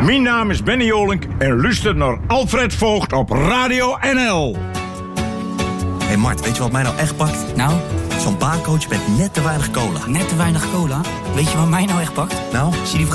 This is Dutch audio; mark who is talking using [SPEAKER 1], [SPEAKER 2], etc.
[SPEAKER 1] Mijn naam is Benny Jolink en luister naar Alfred Voogd op Radio NL.
[SPEAKER 2] Hé Mart, weet je wat mij nou echt pakt?
[SPEAKER 3] Nou?
[SPEAKER 2] Zo'n baarcoach met net te weinig cola.
[SPEAKER 3] Net te weinig cola? Weet je wat mij nou echt pakt?
[SPEAKER 2] Nou?
[SPEAKER 3] Zie die